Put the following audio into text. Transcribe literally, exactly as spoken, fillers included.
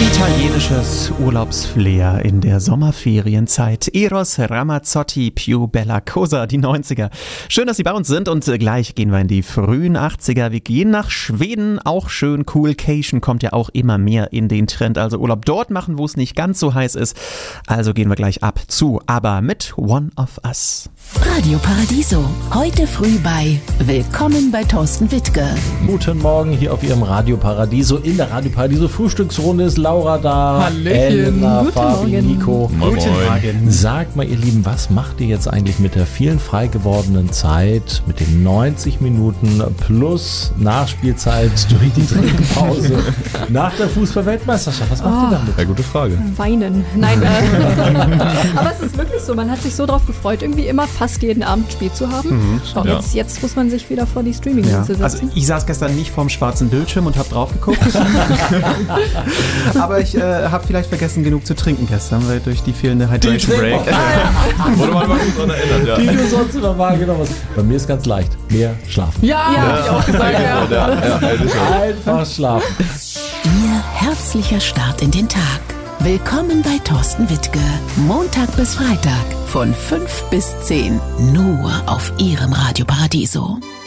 Italienisches Urlaubsflair in der Sommerferienzeit. Eros Ramazzotti, Più Bella Cosa, die neunziger. Schön, dass Sie bei uns sind und gleich gehen wir in die frühen achtziger. Wir gehen nach Schweden, auch schön cool. Cation kommt ja auch immer mehr in den Trend. Also Urlaub dort machen, wo es nicht ganz so heiß ist. Also gehen wir gleich ab zu, aber mit One of Us. Radio Paradiso, heute früh bei Willkommen bei Thorsten Wittke. Guten Morgen hier auf Ihrem Radio Paradiso. In der Radio Paradiso Frühstücksrunde ist Laura da. Hallöchen. Elena, Guten Fabi, Morgen. Nico. Moin, Guten Morgen. Sagt mal, ihr Lieben, was macht ihr jetzt eigentlich mit der vielen frei gewordenen Zeit, mit den neunzig Minuten plus Nachspielzeit durch die Trinkpause nach der Fußball-Weltmeisterschaft? Was macht Oh. ihr damit? Ja, gute Frage. Weinen. Nein, äh, aber es ist wirklich so, man hat sich so drauf gefreut, irgendwie immer fast jeden Abend Spiel zu haben. Mhm, Auch ja. jetzt, jetzt muss man sich wieder vor die Ja. Streaming-Dienste Also setzen. ich saß gestern nicht vorm schwarzen Bildschirm und habe drauf geguckt. Aber ich äh, habe vielleicht vergessen, genug zu trinken gestern, weil durch die fehlende Hydration Break. Wurde man mal gut dran erinnert, ja. Die du sonst immer wahrgenommen hast. Bei mir ist ganz leicht. Mehr schlafen. Ja, ja, hab ich auch gesagt, ja. Ja, ja, ja, ja. Einfach schlafen. Ihr herzlicher Start in den Tag. Willkommen bei Thorsten Wittke. Montag bis Freitag von fünf bis zehn. Nur auf Ihrem Radio Paradiso.